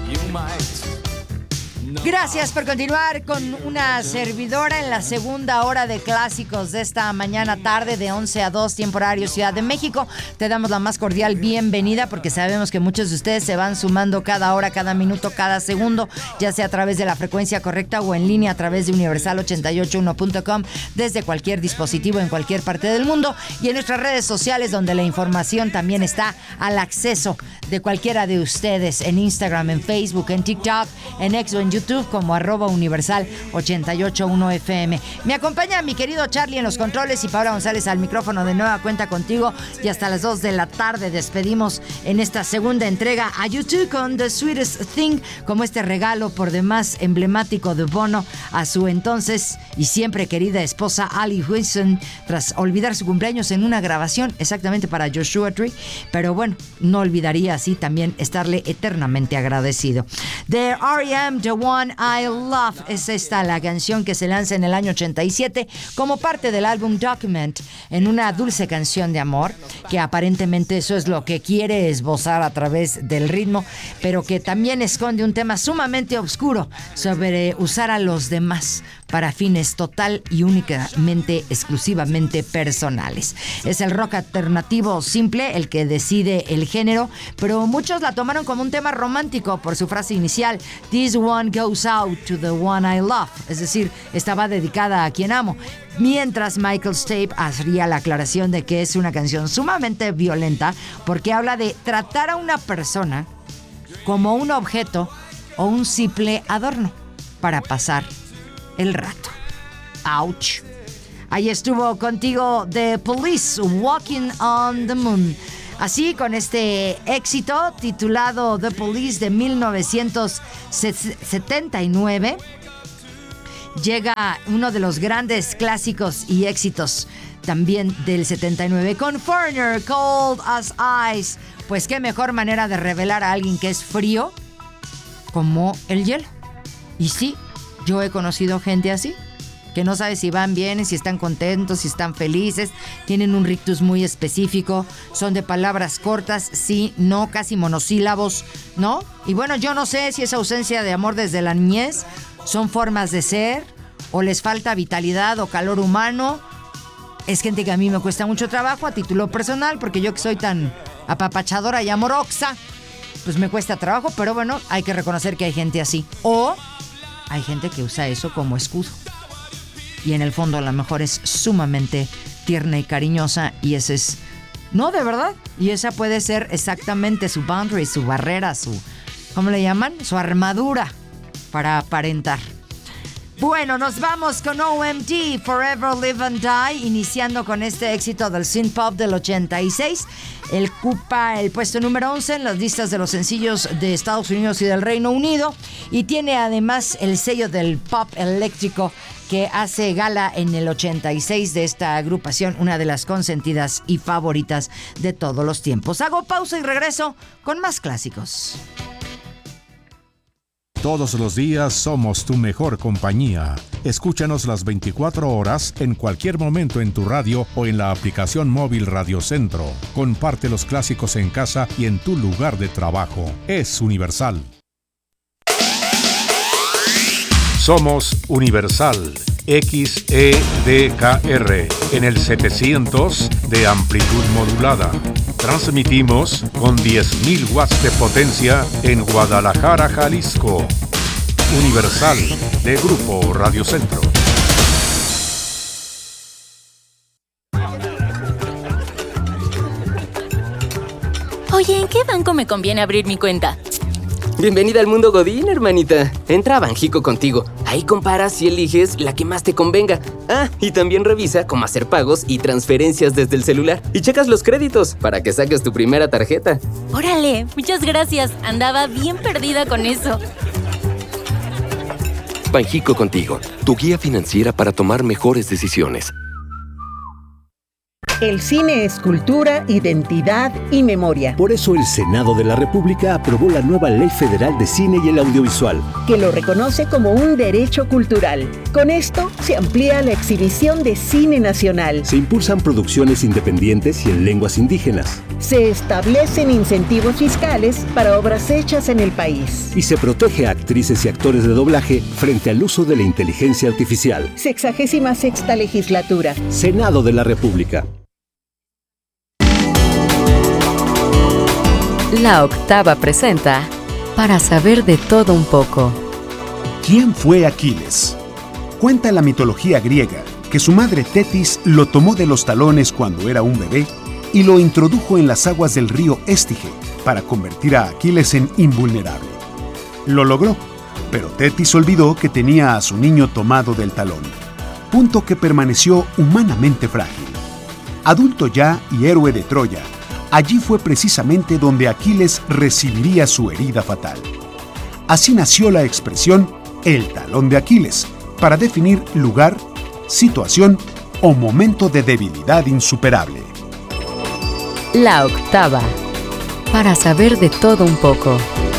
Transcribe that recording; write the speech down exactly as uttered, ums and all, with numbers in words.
Gracias por continuar con una servidora en la segunda hora de clásicos de esta mañana tarde de once a dos, tiempo horario Ciudad de México. Te damos la más cordial bienvenida porque sabemos que muchos de ustedes se van sumando cada hora, cada minuto, cada segundo, ya sea a través de la frecuencia correcta o en línea a través de universal ochenta y ocho uno punto com desde cualquier dispositivo en cualquier parte del mundo y en nuestras redes sociales donde la información también está al acceso de cualquiera de ustedes en Instagram, en Facebook, en TikTok, en X o en YouTube como arroba universal ochenta y ocho uno F M. Me acompaña mi querido Charlie en los controles y Paola González al micrófono de nueva cuenta contigo y hasta las dos de la tarde despedimos en esta segunda entrega a YouTube con The Sweetest Thing como este regalo por demás emblemático de Bono a su entonces y siempre querida esposa Ali Wilson tras olvidar su cumpleaños en una grabación exactamente para Joshua Tree, pero bueno, no olvidaría así también estarle eternamente agradecido. The R E M, The One I Love, es esta la canción que se lanza en el año ochenta y siete como parte del álbum Document, en una dulce canción de amor que aparentemente eso es lo que quiere esbozar a través del ritmo, pero que también esconde un tema sumamente oscuro sobre usar a los demás para fines total y únicamente, exclusivamente personales. Es el rock alternativo simple el que decide el género, pero muchos la tomaron como un tema romántico por su frase inicial, This one goes out to the one I love, es decir, estaba dedicada a quien amo. Mientras Michael Stipe hacía la aclaración de que es una canción sumamente violenta porque habla de tratar a una persona como un objeto o un simple adorno para pasar el rato. Ouch. Ahí estuvo contigo The Police, Walking on the Moon. Así, con este éxito titulado The Police de mil novecientos setenta y nueve, llega uno de los grandes clásicos y éxitos también del setenta y nueve con Foreigner, Cold as Ice. Pues qué mejor manera de revelar a alguien que es frío como el hielo. Y sí, yo he conocido gente así, que no sabe si van bien, si están contentos, si están felices, tienen un rictus muy específico, son de palabras cortas, sí, no, casi monosílabos, ¿no? Y bueno, yo no sé si esa ausencia de amor desde la niñez son formas de ser, o les falta vitalidad o calor humano. Es gente que a mí me cuesta mucho trabajo a título personal, porque yo que soy tan apapachadora y amorosa, pues me cuesta trabajo, pero bueno, hay que reconocer que hay gente así. O hay gente que usa eso como escudo. Y en el fondo a lo mejor es sumamente tierna y cariñosa y ese es... No, de verdad. Y esa puede ser exactamente su boundary, su barrera, su... ¿Cómo le llaman? Su armadura para aparentar. Bueno, nos vamos con O M D, Forever Live and Die, iniciando con este éxito del synth pop del ochenta y seis. Él ocupa el puesto número once en las listas de los sencillos de Estados Unidos y del Reino Unido y tiene además el sello del pop eléctrico que hace gala en el ochenta y seis de esta agrupación, una de las consentidas y favoritas de todos los tiempos. Hago pausa y regreso con más clásicos. Todos los días somos tu mejor compañía. Escúchanos las veinticuatro horas en cualquier momento en tu radio o en la aplicación móvil Radio Centro. Comparte los clásicos en casa y en tu lugar de trabajo. Es Universal. Somos Universal. X E D K R en el setecientos de amplitud modulada. Transmitimos con diez mil watts de potencia en Guadalajara, Jalisco. Universal, de Grupo Radio Centro. Oye, ¿en qué banco me conviene abrir mi cuenta? Bienvenida al mundo Godín, hermanita. Entra a Banjico contigo. Ahí comparas y eliges la que más te convenga. Ah, y también revisa cómo hacer pagos y transferencias desde el celular. Y checas los créditos para que saques tu primera tarjeta. ¡Órale! Muchas gracias. Andaba bien perdida con eso. Banjico contigo, tu guía financiera para tomar mejores decisiones. El cine es cultura, identidad y memoria. Por eso el Senado de la República aprobó la nueva Ley Federal de Cine y el Audiovisual, que lo reconoce como un derecho cultural. Con esto se amplía la exhibición de cine nacional. Se impulsan producciones independientes y en lenguas indígenas. Se establecen incentivos fiscales para obras hechas en el país. Y se protege a actrices y actores de doblaje frente al uso de la inteligencia artificial. Sexagésima sexta legislatura. Senado de la República. La Octava presenta Para saber de todo un poco. ¿Quién fue Aquiles? Cuenta la mitología griega que su madre Tetis lo tomó de los talones cuando era un bebé y lo introdujo en las aguas del río Estige para convertir a Aquiles en invulnerable. Lo logró, pero Tetis olvidó que tenía a su niño tomado del talón, punto que permaneció humanamente frágil. Adulto ya y héroe de Troya, allí fue precisamente donde Aquiles recibiría su herida fatal. Así nació la expresión el talón de Aquiles, para definir lugar, situación o momento de debilidad insuperable. La Octava. Para saber de todo un poco.